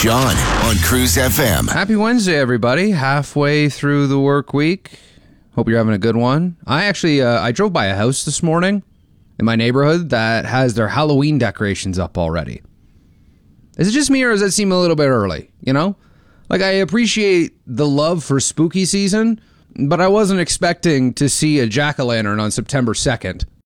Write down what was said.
Sean on Cruise FM. Happy Wednesday, everybody. Halfway through the work week. Hope you're having a good one. I drove by a house this morning in my neighborhood that has their Halloween decorations up already. Is it just me, or does that seem a little bit early? You know? Like, I appreciate the love for spooky season, but I wasn't expecting to see a jack-o'-lantern on September 2nd.